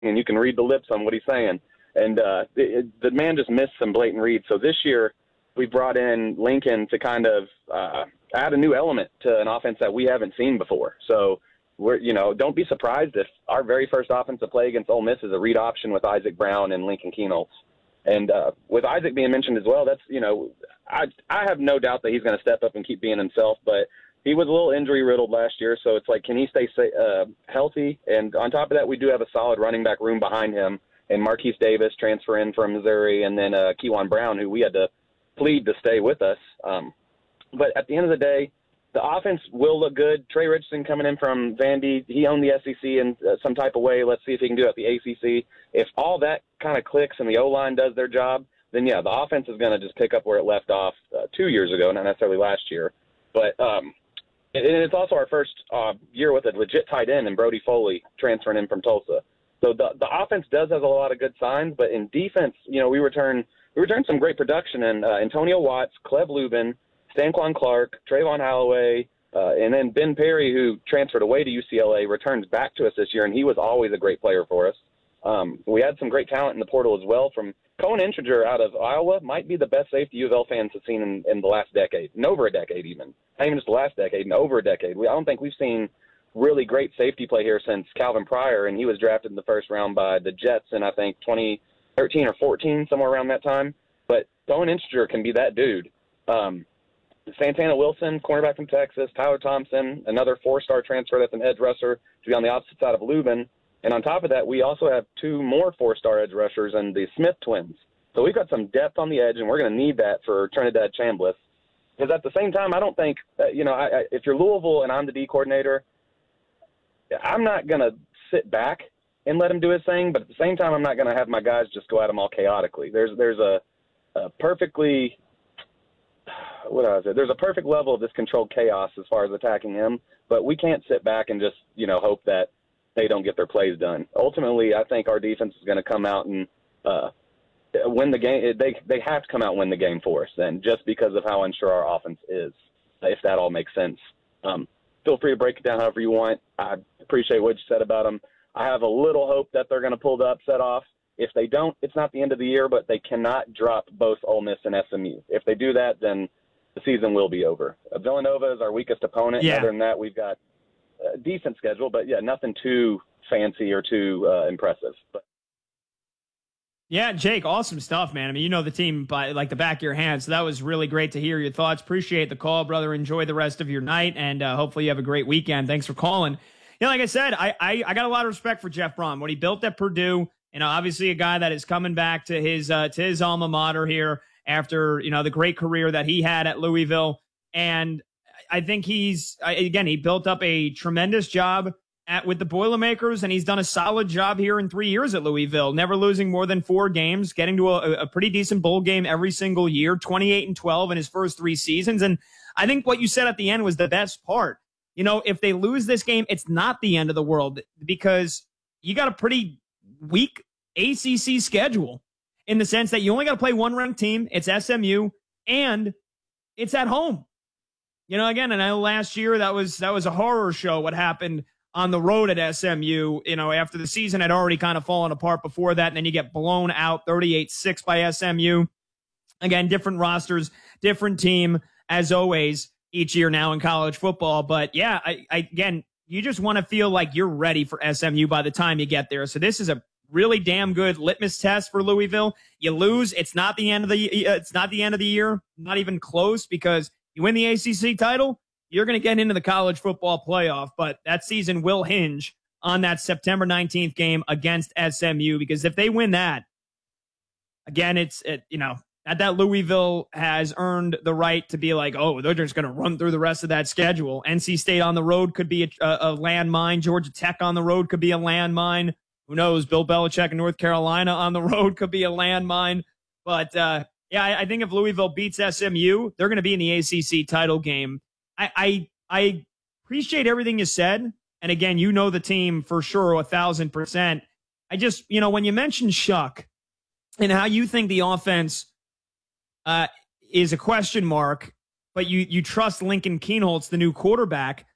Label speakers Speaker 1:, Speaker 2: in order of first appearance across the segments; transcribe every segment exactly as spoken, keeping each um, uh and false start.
Speaker 1: and you can read the lips on what he's saying. And uh, it, the man just missed some blatant reads. So this year we brought in Lincoln to kind of uh, add a new element to an offense that we haven't seen before. So we're, you know, don't be surprised if our very first offensive play against Ole Miss is a read option with Isaac Brown and Lincoln Kienholz. And uh, with Isaac being mentioned as well, that's, you know, I I have no doubt that he's going to step up and keep being himself, but he was a little injury-riddled last year, so it's like, can he stay uh, healthy? And on top of that, we do have a solid running back room behind him, and Marquise Davis transfer in from Missouri, and then uh, Kewan Brown, who we had to plead to stay with us. Um, but at the end of the day, the offense will look good. Trey Richardson coming in from Vandy, he owned the S E C in uh, some type of way. Let's see if he can do it at the A C C. If all that kind of clicks and the O-line does their job, then, yeah, the offense is going to just pick up where it left off uh, two years ago, not necessarily last year. But um, and it's also our first uh, year with a legit tight end in Brody Foley transferring in from Tulsa. So the the offense does have a lot of good signs, but in defense, you know, we return we return some great production in uh, Antonio Watts, Cleb Lubin, Stanquan Clark, Trayvon Holloway, uh, and then Ben Perry, who transferred away to U C L A, returns back to us this year, and he was always a great player for us. Um, we had some great talent in the portal as well. From Cohen Intriger out of Iowa, might be the best safety U of L fans have seen in, in the last decade, and over a decade even. Not even just the last decade, and over a decade. We, I don't think we've seen really great safety play here since Calvin Pryor, and he was drafted in the first round by the Jets in, I think, twenty thirteen or fourteen, somewhere around that time. But Cohen Intriger can be that dude. Um, Santana Wilson, cornerback from Texas, Tyler Thompson, another four-star transfer that's an edge rusher to be on the opposite side of Lubin. And on top of that, we also have two more four-star edge rushers and the Smith twins. So we've got some depth on the edge, and we're going to need that for Trinidad Chambliss. Because at the same time, I don't think, uh, you know, I, I, if you're Louisville and I'm the D coordinator, I'm not going to sit back and let him do his thing. But at the same time, I'm not going to have my guys just go at him all chaotically. There's there's a, a perfectly – what was it? There's a perfect level of this controlled chaos as far as attacking him. But we can't sit back and just, you know, hope that they don't get their plays done. Ultimately, I think our defense is going to come out and uh, win the game. They they have to come out and win the game for us, and just because of how unsure our offense is, if that all makes sense. Um, feel free to break it down however you want. I appreciate what you said about them. I have a little hope that they're going to pull the upset off. If they don't, it's not the end of the year, but they cannot drop both Ole Miss and S M U. If they do that, then the season will be over. Uh, Villanova is our weakest opponent.
Speaker 2: Yeah.
Speaker 1: Other than that, we've got a decent schedule, but yeah, nothing too fancy or too uh, impressive. But
Speaker 2: yeah, Jake, awesome stuff, man. I mean, you know the team by like the back of your hand, so that was really great to hear your thoughts. Appreciate the call, brother. Enjoy the rest of your night, and uh, hopefully you have a great weekend. Thanks for calling. Yeah, like I said, I, I I got a lot of respect for Jeff Brom. What he built at Purdue, you know, obviously a guy that is coming back to his uh, to his alma mater here after, you know, the great career that he had at Louisville. And I think he's, again, he built up a tremendous job at with the Boilermakers, and he's done a solid job here in three years at Louisville, never losing more than four games, getting to a, a pretty decent bowl game every single year, twenty-eight and twelve in his first three seasons. And I think what you said at the end was the best part. You know, if they lose this game, it's not the end of the world, because you got a pretty weak A C C schedule in the sense that you only got to play one ranked team. It's S M U, and it's at home. You know, again, and I know last year that was that was a horror show what happened on the road at S M U, you know, after the season had already kind of fallen apart before that, and then you get blown out thirty-eight six by S M U. Again, different rosters, different team, as always, each year now in college football. But yeah, I, I again, you just want to feel like you're ready for S M U by the time you get there. So this is a really damn good litmus test for Louisville. You lose, it's not the end of the it's not the end of the year, not even close, because you win the A C C title, you're going to get into the college football playoff. But that season will hinge on that September nineteenth game against S M U, because if they win that, again, it's it, you know, at that Louisville has earned the right to be like, oh, they're just going to run through the rest of that schedule. N C State on the road could be a, a, a landmine. Georgia Tech on the road could be a landmine. Who knows? Bill Belichick in North Carolina on the road could be a landmine. But uh, yeah, I, I think if Louisville beats S M U, they're going to be in the A C C title game. I, I I appreciate everything you said. And again, you know the team for sure, a thousand percent. I just, you know, when you mentioned Shuck and how you think the offense uh, is a question mark, but you you trust Lincoln Kienholz, the new quarterback,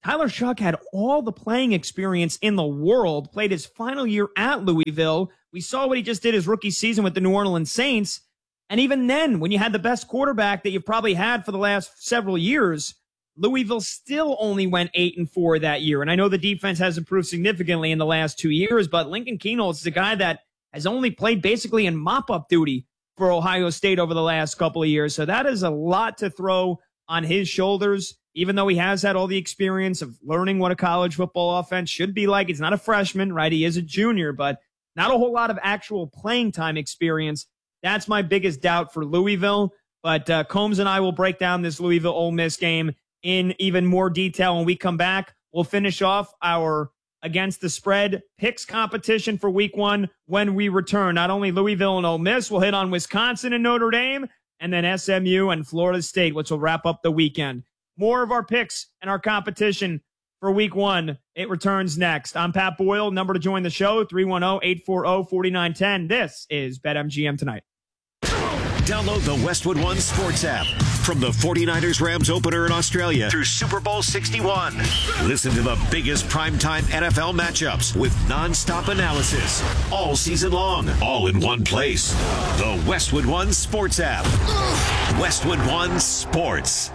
Speaker 2: Tyler Shough had all the playing experience in the world, played his final year at Louisville. We saw what he just did his rookie season with the New Orleans Saints. And even then, when you had the best quarterback that you've probably had for the last several years, Louisville still only went eight and four that year. And I know the defense has improved significantly in the last two years, but Lincoln Kienholz is a guy that has only played basically in mop-up duty for Ohio State over the last couple of years. So that is a lot to throw on his shoulders, even though he has had all the experience of learning what a college football offense should be like. He's not a freshman, right? He is a junior, but not a whole lot of actual playing time experience. That's my biggest doubt for Louisville. But uh, Combs and I will break down this Louisville-Ole Miss game in even more detail when we come back. We'll finish off our against the spread picks competition for week one when we return. Not only Louisville and Ole Miss, we'll hit on Wisconsin and Notre Dame, and then S M U and Florida State, which will wrap up the weekend. More of our picks and our competition for week one. It returns next. I'm Pat Boyle. Number to join the show, three one zero, eight four zero, four nine one zero. This is BetMGM Tonight.
Speaker 3: Download the Westwood One Sports app. From the forty-niners Rams opener in Australia through Super Bowl sixty-one. Listen to the biggest primetime N F L matchups with nonstop analysis all season long, all in one place. The Westwood One Sports app. Westwood One Sports.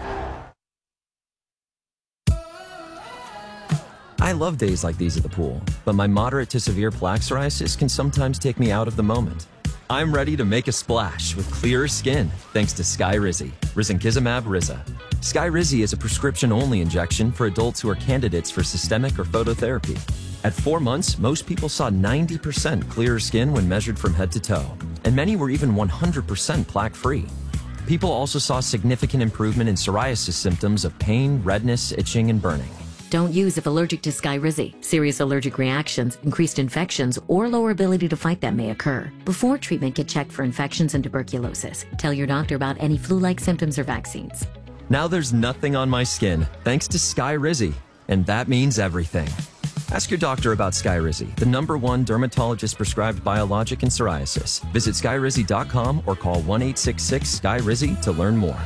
Speaker 4: I love days like these at the pool, but my moderate to severe plaque psoriasis can sometimes take me out of the moment. I'm ready to make a splash with clearer skin thanks to Skyrizi, risankizumab Riza. Skyrizi is a prescription-only injection for adults who are candidates for systemic or phototherapy. At four months, most people saw ninety percent clearer skin when measured from head to toe, and many were even one hundred percent plaque-free. People also saw significant improvement in psoriasis symptoms of pain, redness, itching, and burning.
Speaker 5: Don't use if allergic to Skyrizi. Serious allergic reactions, increased infections, or lower ability to fight them may occur. Before treatment, get checked for infections and tuberculosis. Tell your doctor about any flu-like symptoms or vaccines.
Speaker 4: Now there's nothing on my skin thanks to Skyrizi, and that means everything. Ask your doctor about Skyrizi, the number one dermatologist-prescribed biologic in psoriasis. Visit skyrizi dot com or call one eight six six SKYRIZI to learn more.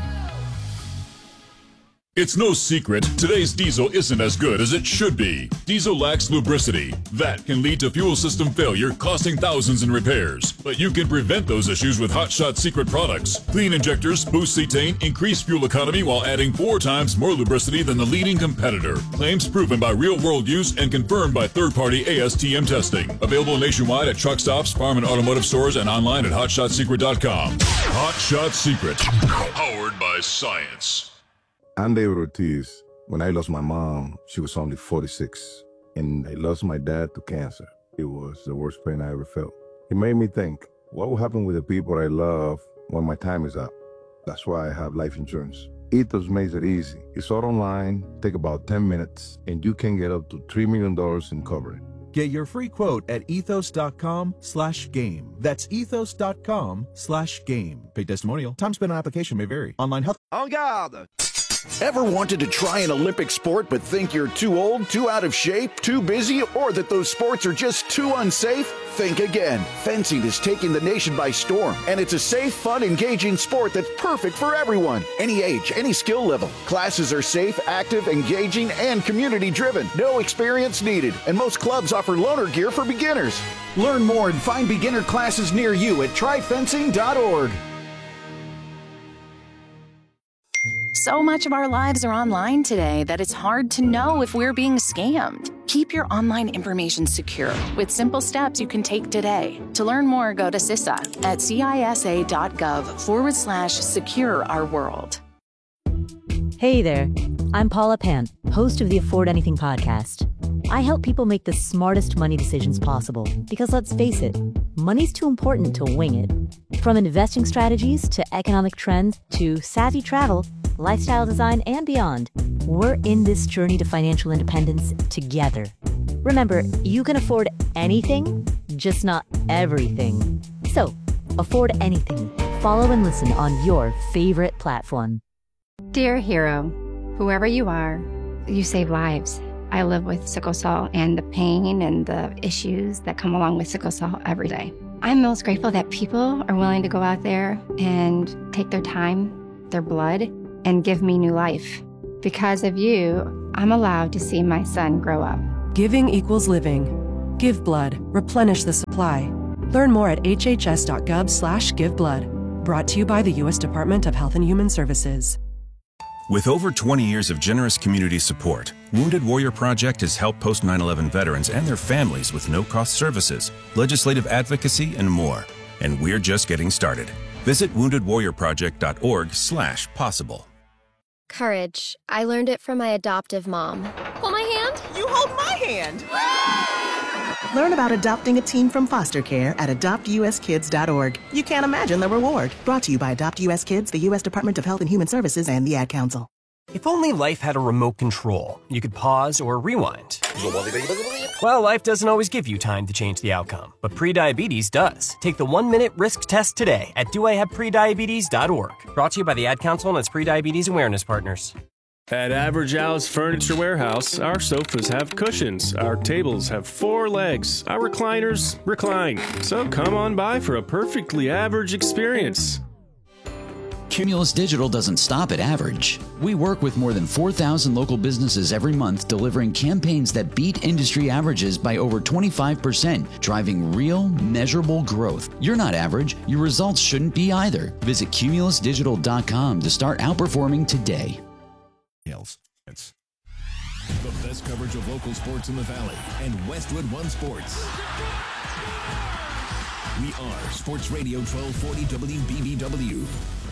Speaker 6: It's no secret, today's diesel isn't as good as it should be. Diesel lacks lubricity. That can lead to fuel system failure, costing thousands in repairs. But you can prevent those issues with Hot Shot Secret products. Clean injectors, boost cetane, increase fuel economy while adding four times more lubricity than the leading competitor. Claims proven by real-world use and confirmed by third-party A S T M testing. Available nationwide at truck stops, farm and automotive stores, and online at hot shot secret dot com. Hot Shot Secret, powered by science.
Speaker 7: I'm David Ortiz. When I lost my mom, she was only forty-six, and I lost my dad to cancer. It was the worst pain I ever felt. It made me think, what will happen with the people I love when my time is up? That's why I have life insurance. Ethos makes it easy. It's all online, take about ten minutes, and you can get up to three million dollars in coverage.
Speaker 8: Get your free quote at ethos.com slash game. That's ethos.com slash game. Paid testimonial. Time spent on application may vary. Online health.
Speaker 9: En garde! Ever wanted to try an Olympic sport but think you're too old, too out of shape, too busy, or that those sports are just too unsafe? Think again. Fencing is taking the nation by storm, and it's a safe, fun, engaging sport that's perfect for everyone. Any age, any skill level. Classes are safe, active, engaging, and community-driven. No experience needed, and most clubs offer loaner gear for beginners. Learn more and find beginner classes near you at try fencing dot org.
Speaker 10: So much of our lives are online today that it's hard to know if we're being scammed. Keep your online information secure with simple steps you can take today. To learn more, go to C I S A at cisa.gov forward slash secure our world.
Speaker 11: Hey there, I'm Paula Pant, host of the Afford Anything podcast. I help people make the smartest money decisions possible because let's face it, money's too important to wing it. From investing strategies to economic trends to savvy travel, lifestyle design, and beyond, we're in this journey to financial independence together. Remember, you can afford anything, just not everything. So, afford anything. Follow and listen on your favorite platform.
Speaker 12: Dear hero, whoever you are, you save lives. I live with sickle cell and the pain and the issues that come along with sickle cell every day. I'm most grateful that people are willing to go out there and take their time, their blood, and give me new life. Because of you, I'm allowed to see my son grow up.
Speaker 13: Giving equals living. Give blood. Replenish the supply. Learn more at hhs.gov slash give blood. Brought to you by the U S Department of Health and Human Services.
Speaker 14: With over twenty years of generous community support, Wounded Warrior Project has helped post nine eleven veterans and their families with no-cost services, legislative advocacy, and more. And we're just getting started. Visit wounded warrior project dot org slash possible.
Speaker 15: Courage. I learned it from my adoptive mom. Hold my hand.
Speaker 16: You hold my hand. Learn about adopting a teen from foster care at adopt u s kids dot org. You can't imagine the reward. Brought to you by Adopt U S Kids, the U S Department of Health and Human Services, and the Ad Council.
Speaker 17: If only life had a remote control, you could pause or rewind. Well, life doesn't always give you time to change the outcome, but prediabetes does. Take the one-minute risk test today at do I have prediabetes dot org. Brought to you by the Ad Council and its prediabetes awareness partners.
Speaker 18: At Average Al's Furniture Warehouse, our sofas have cushions, our tables have four legs, our recliners recline. So come on by for a perfectly average experience.
Speaker 19: Cumulus Digital doesn't stop at average. We work with more than four thousand local businesses every month, delivering campaigns that beat industry averages by over twenty-five percent, driving real, measurable growth. You're not average. Your results shouldn't be either. Visit cumulus digital dot com to start outperforming today.
Speaker 3: The best coverage of local sports in the Valley and Westwood One Sports. We are Sports Radio twelve forty W B B W.